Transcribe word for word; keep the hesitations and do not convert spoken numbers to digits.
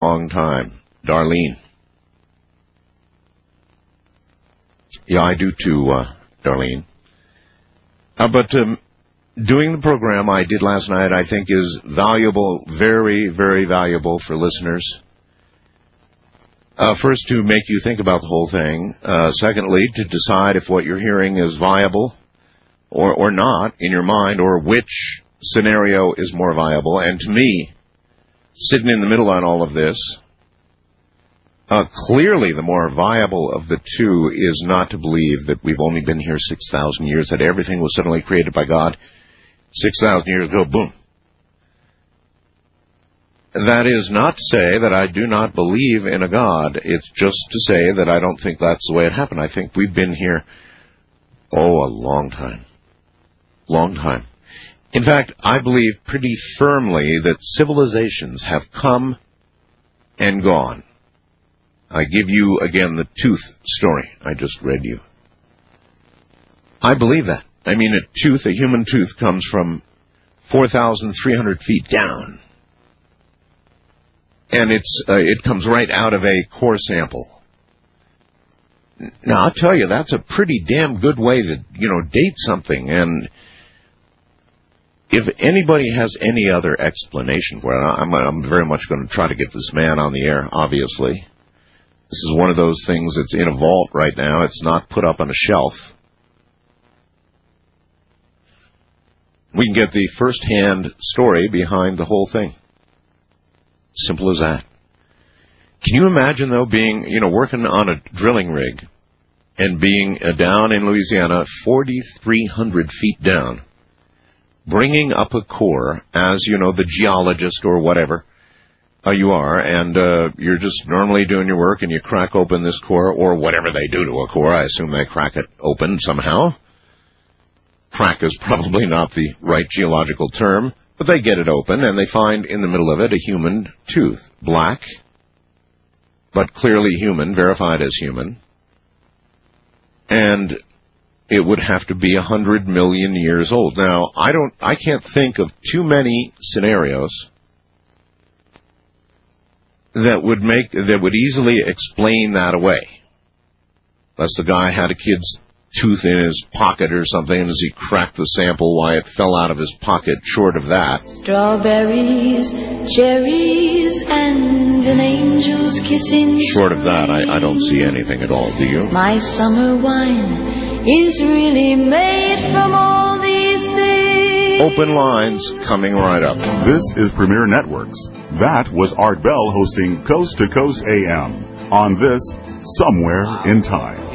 long time. Darlene. Yeah, I do too, uh, Darlene. Uh, but um, doing the program I did last night, I think, is valuable, very, very valuable for listeners. Uh, first, to make you think about the whole thing. Uh, secondly, to decide if what you're hearing is viable or, or not in your mind, or which scenario is more viable. And to me, sitting in the middle on all of this, uh, clearly the more viable of the two is not to believe that we've only been here six thousand years, that everything was suddenly created by God six thousand years ago, boom. That is not to say that I do not believe in a God. It's just to say that I don't think that's the way it happened. I think we've been here, oh, a long time. Long time. In fact, I believe pretty firmly that civilizations have come and gone. I give you, again, the tooth story I just read you. I believe that. I mean, a tooth, a human tooth, comes from four thousand three hundred feet down. And it's uh, it comes right out of a core sample. Now, I'll tell you, that's a pretty damn good way to, you know, date something. And if anybody has any other explanation for it, I'm, I'm very much going to try to get this man on the air, obviously. This is one of those things that's in a vault right now. It's not put up on a shelf. We can get the first-hand story behind the whole thing. Simple as that. Can you imagine, though, being, you know, working on a drilling rig and being uh, down in Louisiana, forty-three hundred feet down, bringing up a core as, you know, the geologist or whatever uh, you are, and uh, you're just normally doing your work and you crack open this core, or whatever they do to a core. I assume they crack it open somehow. Crack is probably not the right geological term, but they get it open and they find in the middle of it a human tooth. Black, but clearly human, verified as human. And it would have to be a hundred million years old. Now, I don't, I can't think of too many scenarios that would make, that would easily explain that away. Unless the guy had a kid's tooth in his pocket or something, and as he cracked the sample, why it fell out of his pocket. Short of that. Strawberries, cherries, and an angel's kiss in Short of that, I, I don't see anything at all, do you? My summer wine is really made from all these things. Open lines coming right up. This is Premier Networks. That was Art Bell hosting Coast to Coast A M on this Somewhere in Time.